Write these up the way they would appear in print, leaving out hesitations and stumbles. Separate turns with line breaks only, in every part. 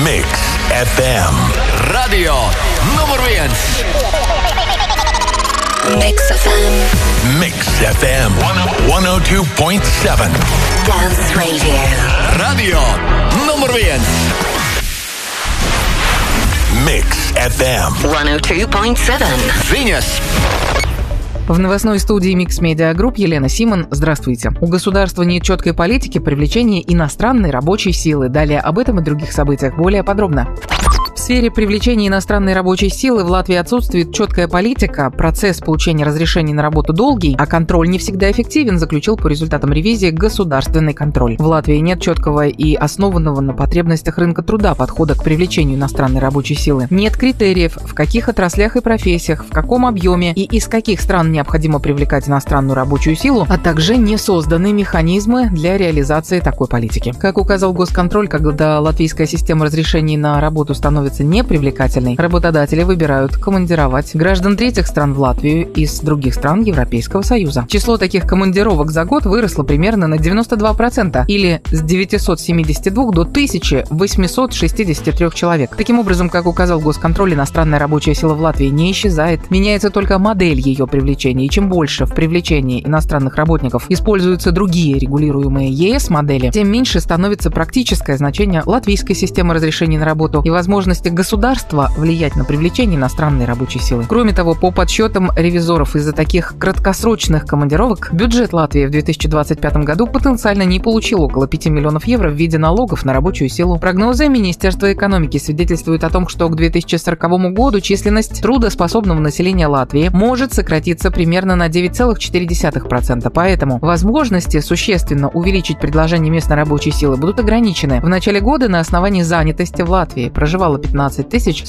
Mix FM. Radio numur 1.
Mix FM.
Mix FM 102.7.
Dance Radio.
Radio numur 1. Mix FM
102.7.
Viņas.
В новостной студии Mix Media Group Елена Симон. Здравствуйте. У государства нет четкой политики привлечения иностранной рабочей силы. Далее об этом и других событиях более подробно. В сфере привлечения иностранной рабочей силы в Латвии отсутствует четкая политика, процесс получения разрешений на работу долгий, а контроль не всегда эффективен, заключил по результатам ревизии государственный контроль. В Латвии нет четкого и основанного на потребностях рынка труда подхода к привлечению иностранной рабочей силы. Нет критериев, в каких отраслях и профессиях, в каком объеме и из каких стран необходимо привлекать иностранную рабочую силу, а также не созданы механизмы для реализации такой политики. Как указал Госконтроль, когда латвийская система разрешений на работу становится непривлекательной, работодатели выбирают командировать граждан третьих стран в Латвию из других стран Европейского Союза. Число таких командировок за год выросло примерно на 92%, или с 972 до 1863 человек. Таким образом, как указал Госконтроль, иностранная рабочая сила в Латвии не исчезает. Меняется только модель ее привлечения, и чем больше в привлечении иностранных работников используются другие регулируемые ЕС модели, тем меньше становится практическое значение латвийской системы разрешений на работу и возможности государства влиять на привлечение иностранной рабочей силы. Кроме того, по подсчетам ревизоров, из-за таких краткосрочных командировок бюджет Латвии в 2025 году потенциально не получил около 5 миллионов евро в виде налогов на рабочую силу. Прогнозы Министерства экономики свидетельствуют о том, что к 2040 году численность трудоспособного населения Латвии может сократиться примерно на 9,4%. Поэтому возможности существенно увеличить предложение местной рабочей силы будут ограничены. В начале года на основании занятости в Латвии проживало 15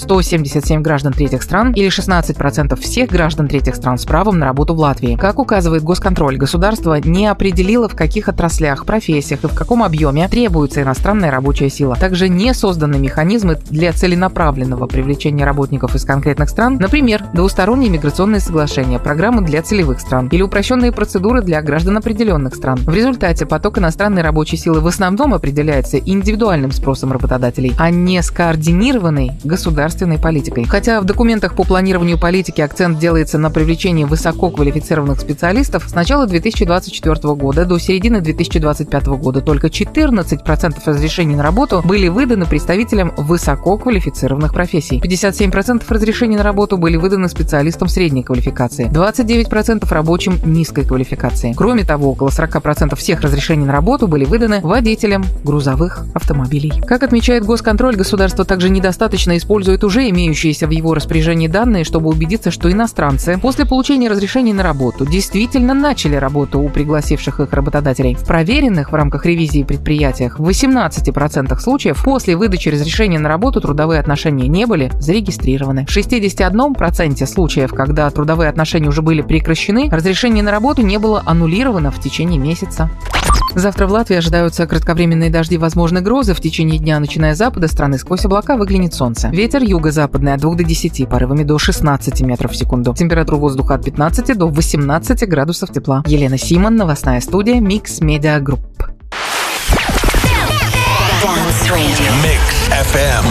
177 граждан третьих стран, или 16% всех граждан третьих стран с правом на работу в Латвии. Как указывает Госконтроль, государство не определило, в каких отраслях, профессиях и в каком объеме требуется иностранная рабочая сила. Также не созданы механизмы для целенаправленного привлечения работников из конкретных стран, например, двусторонние миграционные соглашения, программы для целевых стран или упрощенные процедуры для граждан определенных стран. В результате поток иностранной рабочей силы в основном определяется индивидуальным спросом работодателей, а не скоординированной государственной политикой. Хотя в документах по планированию политики акцент делается на привлечении высококвалифицированных специалистов, с начала 2024 года до середины 2025 года только 14% разрешений на работу были выданы представителям высококвалифицированных профессий. 57% разрешений на работу были выданы специалистам средней квалификации, 29% рабочим низкой квалификации. Кроме того, около 40% всех разрешений на работу были выданы водителям грузовых автомобилей. Как отмечает Госконтроль, государство также недостаточно использует уже имеющиеся в его распоряжении данные, чтобы убедиться, что иностранцы после получения разрешений на работу действительно начали работу у пригласивших их работодателей. В проверенных в рамках ревизии предприятиях в 18% случаев после выдачи разрешения на работу трудовые отношения не были зарегистрированы. В 61% случаев, когда трудовые отношения уже были прекращены, разрешение на работу не было аннулировано в течение месяца. Завтра в Латвии ожидаются кратковременные дожди, возможны грозы. В течение дня, начиная с запада страны, сквозь облака выглянет солнце. Ветер юго-западный от 2 до 10, порывами до 16 метров в секунду. Температура воздуха от 15 до 18 градусов тепла. Елена Симон, новостная студия Mix Media Group.
Mix FM